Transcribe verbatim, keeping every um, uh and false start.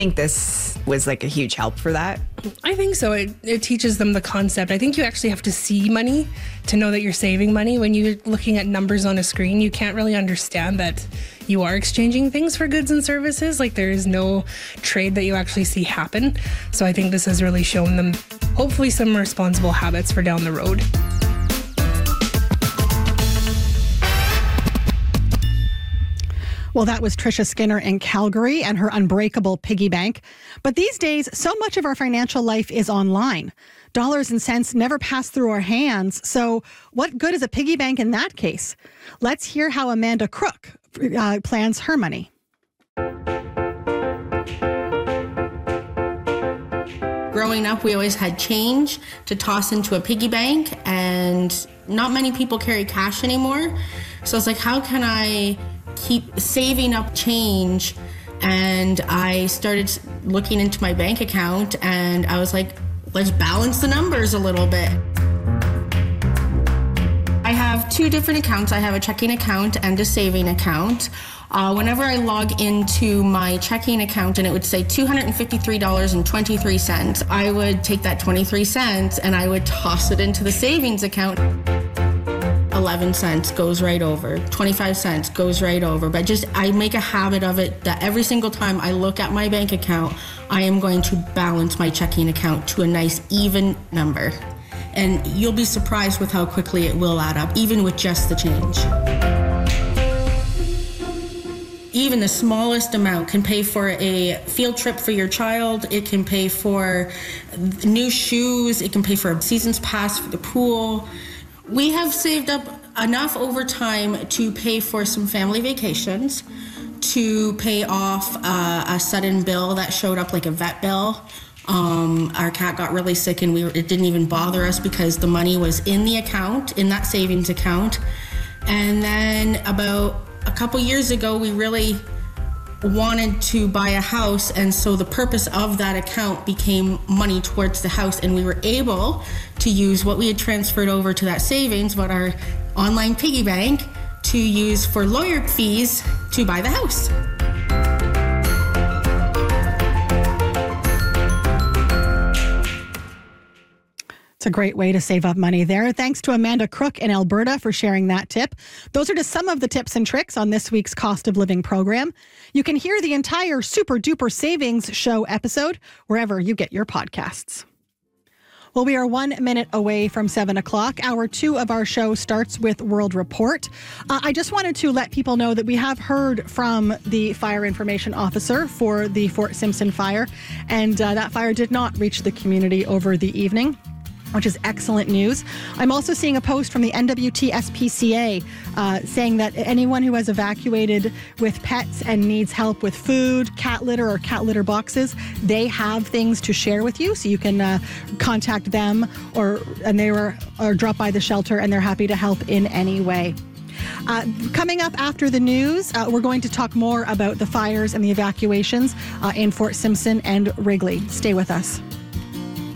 think this was like a huge help for that. I think so. It, it teaches them the concept. I think you actually have to see money to know that you're saving money. When you're looking at numbers on a screen, you can't really understand that you are exchanging things for goods and services. Like, there is no trade that you actually see happen. So I think this has really shown them, hopefully, some responsible habits for down the road. Well, that was Tricia Skinner in Calgary and her unbreakable piggy bank. But these days, so much of our financial life is online. Dollars and cents never pass through our hands. So what good is a piggy bank in that case? Let's hear how Amanda Crook uh, plans her money. Growing up, we always had change to toss into a piggy bank, and not many people carry cash anymore. So it's like, how can I keep saving up change? And I started looking into my bank account, and I was like, let's balance the numbers a little bit. I have two different accounts. I have a checking account and a saving account. Uh, whenever I log into my checking account and it would say two hundred fifty-three dollars and twenty-three cents, I would take that twenty-three cents and I would toss it into the savings account. eleven cents goes right over, twenty-five cents goes right over. But just, I make a habit of it that every single time I look at my bank account, I am going to balance my checking account to a nice even number. And you'll be surprised with how quickly it will add up, even with just the change. Even the smallest amount can pay for a field trip for your child. It can pay for new shoes. It can pay for a season's pass for the pool. We have saved up enough over time to pay for some family vacations, to pay off uh, a sudden bill that showed up, like a vet bill. Um, our cat got really sick and we were, it didn't even bother us because the money was in the account, in that savings account. And then about a couple years ago, we really wanted to buy a house, and so the purpose of that account became money towards the house, and we were able to use what we had transferred over to that savings, what our online piggy bank, to use for lawyer fees to buy the house. It's a great way to save up money there. Thanks to Amanda Crook in Alberta for sharing that tip. Those are just some of the tips and tricks on this week's Cost of Living program. You can hear the entire Super Duper Savings Show episode wherever you get your podcasts. Well, we are one minute away from seven o'clock. Hour two of our show starts with World Report. Uh, I just wanted to let people know that we have heard from the fire information officer for the Fort Simpson fire, and uh, that fire did not reach the community over the evening, which is excellent news. I'm also seeing a post from the N W T S P C A uh, saying that anyone who has evacuated with pets and needs help with food, cat litter, or cat litter boxes, they have things to share with you. So you can uh, contact them, or and they were or drop by the shelter, and they're happy to help in any way. Uh, coming up after the news, uh, we're going to talk more about the fires and the evacuations uh, in Fort Simpson and Wrigley. Stay with us.